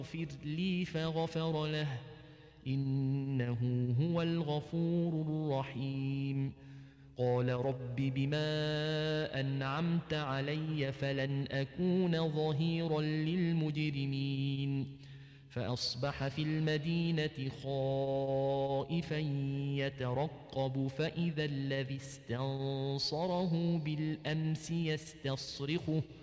اغفر لي فغفر له إنه هو الغفور الرحيم قال رب بما أنعمت علي فلن أكون ظهيرا للمجرمين فأصبح في المدينة خائفا يترقب فإذا الذي استنصره بالأمس يستصرخه